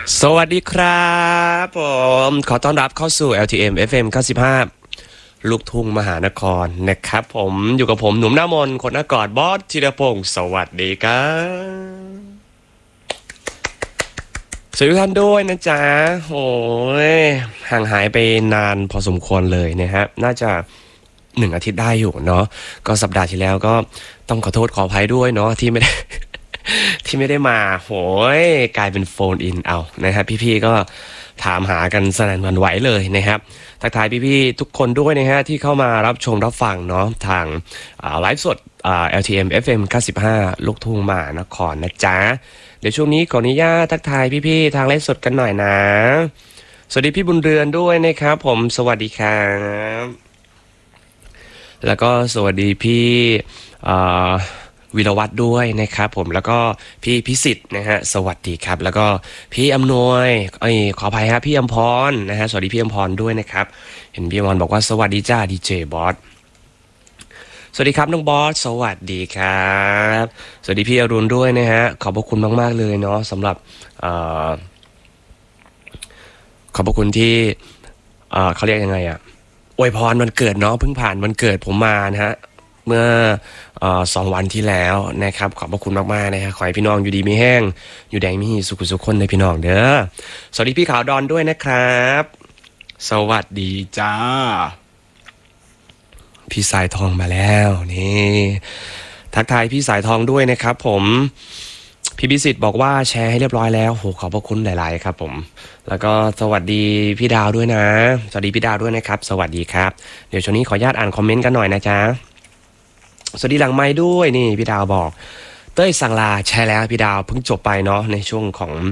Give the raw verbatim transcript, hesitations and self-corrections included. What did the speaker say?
สวัสดีครับผมขอต้อนรับเข้าสู่ แอล ที เอ็ม เอฟ เอ็ม เก้าสิบห้าลูกทุ่งมหานครนะครับผมอยู่กับผมหนุ่มหน้ามนต์คนหน้ากอดบอสธีรพงศ์สวัสดีครับสวัสดีทุกท่านด้วยนะจ๊ะโอ้ยห่างหายไปนานพอสมควรเลยนะฮะน่าจะหนึ่งอาทิตย์ได้อยู่เนาะก็สัปดาห์ที่แล้วก็ต้องขอโทษขออภัยด้วยเนาะที่ไม่ได้ ที่ไม่ได้มาโหยกลายเป็นโฟนอินเอานะครับพี่ๆก็ถามหากันสนั่นหวั่นไหวเลยนะครับทักทายพี่ๆทุกคนด้วยนะฮะที่เข้ามารับชมรับฟังเนาะทางอ่าไลฟ์สดอ่า แอล ที เอ็ม เอฟ เอ็ม เก้าสิบห้าลูกทุ่งมหานครนะจ๊ะเดี๋ยวช่วงนี้ขออนุญาตทักทายพี่ๆทางไลฟ์สดกันหน่อยนะสวัสดีพี่บุญเรือนด้วยนะครับผมสวัสดีครับแล้วก็สวัสดีพี่อ่า วิรวัตรด้วยนะครับผมแล้วก็พี่พิสิทธิ์นะฮะสวัสดีครับแล้วก็พี่อำนวยเอ้ยขออภัยครับพี่อมพรนะฮะสวัสดีพี่อมพรด้วยนะครับเห็นพี่อมพรบอกว่าสวัสดีจ้าดีเจบอสสวัสดีครับน้องบอสสวัสดีครับสวัสดีพี่อรุณด้วยนะฮะขอบพระคุณมากๆเลยเนาะสำหรับเอ่อขอบพระคุณที่เอ่อเขาเรียกยังไงอะอวยพรวันเกิดเนาะเพิ่งผ่านวันเกิดผมมานะฮะ เมื่อเอ่อสองวันที่แล้วนะครับขอบพระคุณมากๆนะฮะขอให้พี่น้องอยู่ดีไม่แห้งอยู่แดงมีสุขสุขคนในพี่น้องเด้อสวัสดีพี่ขาวดอนด้วยนะครับสวัสดีจ้าพี่สายทองมาแล้วนี่ทักทายพี่สายทองด้วยนะครับผมพี่พิสิทธิ์บอกว่าแชร์ให้เรียบร้อยแล้วโหขอบพระคุณหลายๆครับผมแล้วก็สวัสดีพี่ดาวด้วยนะสวัสดีพี่ดาวด้วยนะครับสวัสดีครับเดี๋ยวช่วงนี้ขออนุญาตอ่านคอมเมนต์กันหน่อยนะจ๊ะ สวัสดีหลังไม้ด้วยนี่พี่ดาวบอกเต้ยสั่งลาใช่แล้วพี่ดาวเพิ่งจบไปเนาะในช่วงของ